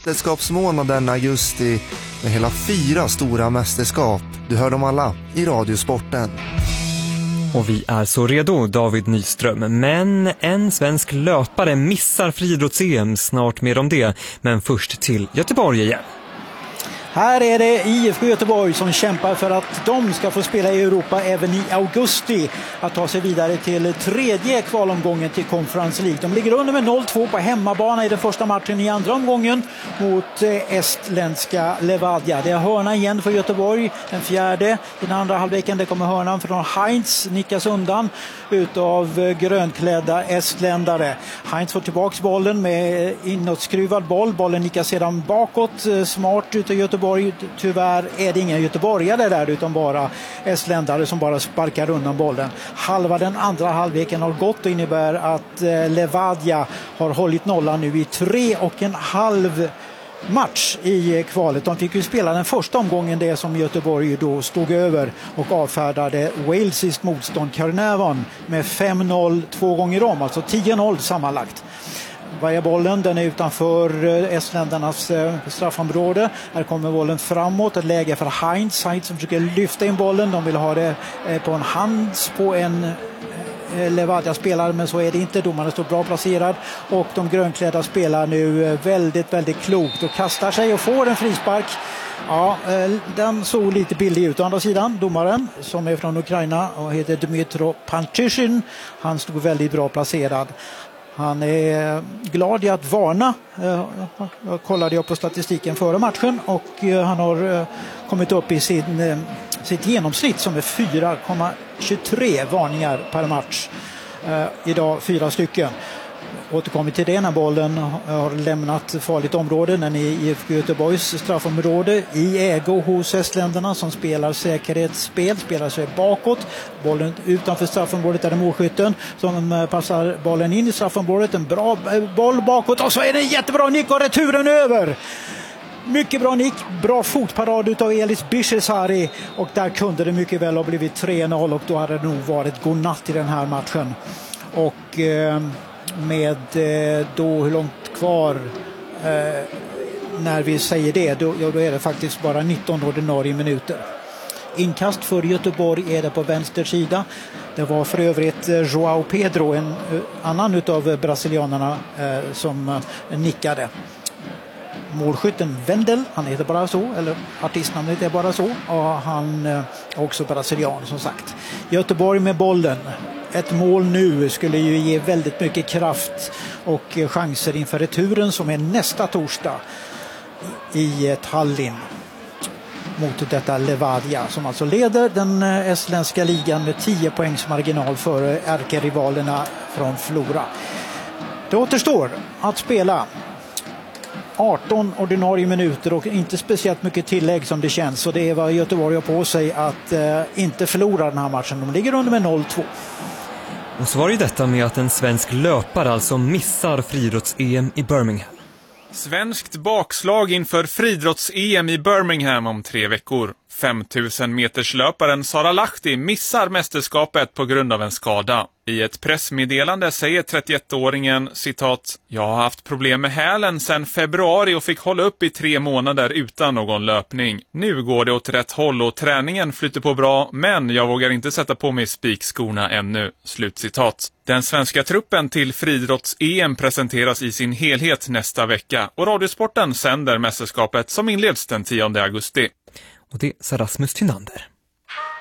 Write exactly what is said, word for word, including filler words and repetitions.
Mästerskapsmånaden augusti med hela fyra stora mästerskap. Du hör dem alla i Radiosporten. Och vi är så redo, David Nyström. Men en svensk löpare missar friidrotts-E M. Snart mer om det. Men först till Göteborg igen. Här är det I F K Göteborg som kämpar för att de ska få spela i Europa även i augusti. Att ta sig vidare till tredje kvalomgången till Conference League. De ligger under med noll två på hemmabana i den första matchen i andra omgången mot estländska Levadia. Det är hörna igen för Göteborg, den fjärde. I den andra halvleken det kommer hörnan från Heinz, nickas undan utav grönklädda estländare. Heinz får tillbaks bollen med inåtskruvad boll. Bollen nickas sedan bakåt, smart utav Göteborg. Tyvärr är det inga göteborgare där utan bara estländare som bara sparkar undan bollen. Halva den andra halvleken har gått och innebär att Levadia har hållit nollan nu i tre och en halv match i kvalet. De fick ju spela den första omgången, det som Göteborg då stod över och avfärdade walesiskt motstånd Carnarvon med fem noll två gånger om, alltså tio noll sammanlagt. Varje bollen, den är utanför estländarnas straffområde. Här kommer bollen framåt, ett läge för Heinz. Heinz som försöker lyfta in bollen. De vill ha det på en hands på en Levadia-spelare, men så är det inte. Domaren står bra placerad och de grönklädda spelar nu väldigt, väldigt klokt och kastar sig och får en frispark. Ja, den såg lite billig ut. Å andra sidan, domaren som är från Ukraina och heter Dmytro Panchyshin, han stod väldigt bra placerad. Han är glad i att varna. Jag kollade jag på statistiken före matchen och han har kommit upp i sin, sitt genomsnitt som är fyra komma tjugotre varningar per match. Idag fyra stycken. Återkommer till det när bollen har lämnat farligt område, när ni i I F K Göteborgs straffområde i ägo hos estländarna som spelar säkerhetsspel, spelar sig bakåt. Bollen utanför straffområdet är det målskytten som passar bollen in i straffområdet. En bra boll bakåt och så är det en jättebra nick och returen över. Mycket bra nick, bra fotparad utav Elis Bishesari och där kunde det mycket väl ha blivit tre noll och då hade det nog varit godnatt i den här matchen. Och eh, med eh, då hur långt kvar eh, när vi säger det, då, ja, då är det faktiskt bara nitton ordinarie minuter. Inkast för Göteborg är det på vänster sida. Det var för övrigt Joao Pedro, en uh, annan utav brasilianerna uh, som uh, nickade. Målskytten Wendel, han heter bara så, eller artistnamnet är bara så, och han är också brasilian som sagt. Göteborg med bollen. Ett mål nu skulle ju ge väldigt mycket kraft och chanser inför returen som är nästa torsdag i Tallinn mot detta Levadia som alltså leder den estländska ligan med tio poängs marginal före ärkerivalerna från Flora. Det återstår att spela arton ordinarie minuter och inte speciellt mycket tillägg som det känns, så det är vad Göteborg har på sig att eh, inte förlora den här matchen. De ligger under med noll två. Och så var det detta med att en svensk löpare alltså missar friidrotts-E M i Birmingham. Svenskt bakslag inför friidrotts-E M i Birmingham om tre veckor. femtusen meterslöparen Sara Lahti missar mästerskapet på grund av en skada. I ett pressmeddelande säger trettioettåringen citat: "Jag har haft problem med hälen sedan februari och fick hålla upp i tre månader utan någon löpning. Nu går det åt rätt håll och träningen flyter på bra, men jag vågar inte sätta på mig spikskorna ännu." Slutcitat. Den svenska truppen till friidrotts-E M presenteras i sin helhet nästa vecka och Radiosporten sänder mästerskapet som inleds den tionde augusti. Och det är Rasmus Tynander.